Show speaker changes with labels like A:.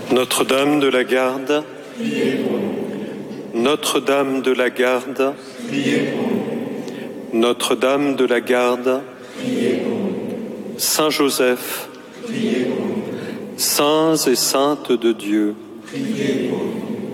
A: Notre-Dame de la Garde,
B: priez pour nous.
A: Notre-Dame de la Garde,
B: Priez pour nous.
A: Notre-Dame de la Garde,
B: Priez pour nous.
A: Saint Joseph,
B: Priez pour nous.
A: saints et saintes de Dieu,
B: Priez pour nous.